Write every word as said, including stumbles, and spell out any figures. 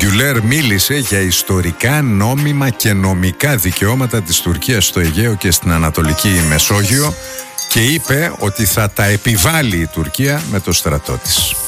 Γκιουλέρ μίλησε για ιστορικά, νόμιμα και νομικά δικαιώματα της Τουρκίας στο Αιγαίο και στην Ανατολική Μεσόγειο και είπε ότι θα τα επιβάλλει η Τουρκία με το στρατό της.